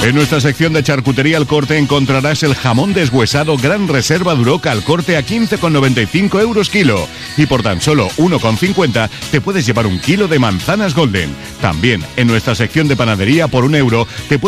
En nuestra sección de charcutería al corte encontrarás el jamón deshuesado Gran Reserva Duroc al corte a 15,95 euros kilo. Y por tan solo 1,50 te puedes llevar un kilo de manzanas Golden. También en nuestra sección de panadería por €1 te puedes